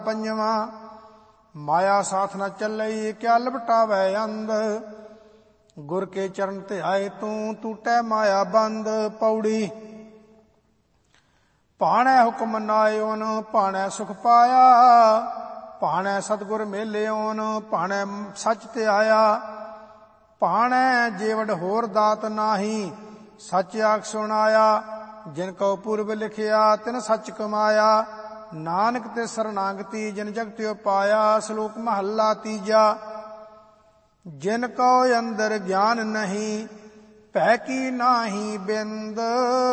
पंजवा माया साथ न चलई क्या लपटावै अंध गुर के चरण ध्याए तू टूटै माया बंद। पौड़ी भाणै हुक्म नायोन भाणै सुख पाया भाणै सतगुर मेलियोन भाणै सच ते आया। भाणै जेवड़ होर दात नाही सच आख सुनाया जिन को पूर्व लिखिया तिन सच कमाया। नानक ते शरणागति जिन जगत्यो पाया। श्लोक महला तीजा जिन को अंदर ज्ञान नहीं भै की नाही बिंद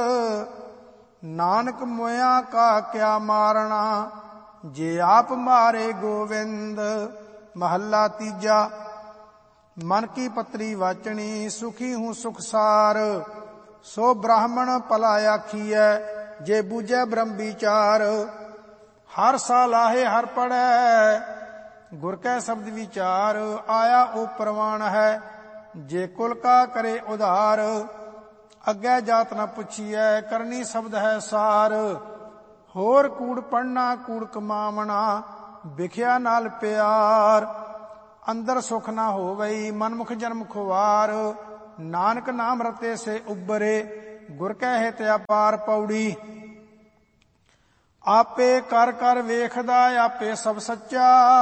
नानक मोया का क्या मारना जे आप मारे गोविंद। महला तीजा मन की पत्री वाचनी सुखी हूँ सुख सार सो ब्राह्मण भला आखिए जे बूझे ब्रह्म विचार। हर सालाहे हर पढ़ै गुर कै शब्द विचार आया ओ प्रवान है जे कुल का करे उधार। अग्गै जात न पुछिए करनी शब्द है सार होर कूड़ पढ़ना कूड़ कमावना बिख्या नाल प्यार। अंदर सुख न होवई मनमुख जन्म खुवार नानक नाम रते से उबरे गुर कै हित अपार। पौड़ी आपे कर कर वेखदा आपे सब सच्चा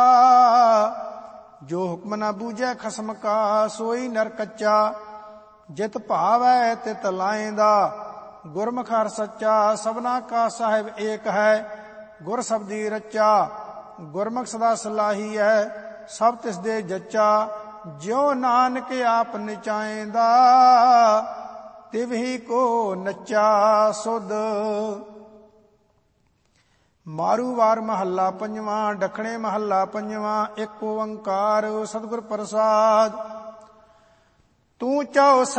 जो हुक्म न बूझे खसम का सोई नर कच्चा। जित भावै तित लाएंदा गुरमुख हर सच्चा सबना का साहिब एक है गुर शब्दी रच्चा। गुरमुख सदा सलाही है सब तिस दे जच्चा ज्यो नानक आप नचाएंदा तिवही को नच्चा सुध। मारूवार महला पंजवा डखणे महला पंजवा एक ओंकार सतगुर प्रसाद। तू चाओ